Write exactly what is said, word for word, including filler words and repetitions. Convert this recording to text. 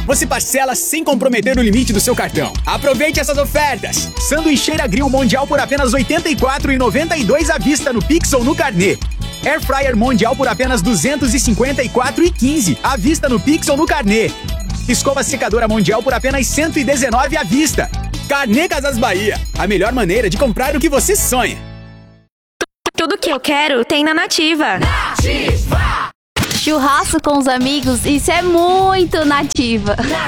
você parcela sem comprometer o limite do seu cartão. Aproveite essas ofertas! Sanduicheira Grill Mondial por apenas oitenta e quatro reais e noventa e dois centavos à vista no Pix ou no carnê. Air Fryer Mondial por apenas duzentos e cinquenta e quatro reais e quinze centavos à vista no Pix ou no carnê. Escova secadora Mondial por apenas cento e dezenove reais à vista. Carnê Casas Bahia, a melhor maneira de comprar o que você sonha. Tudo que eu quero tem na Nativa. Nativa! Churrasco com os amigos, isso é muito Nativa.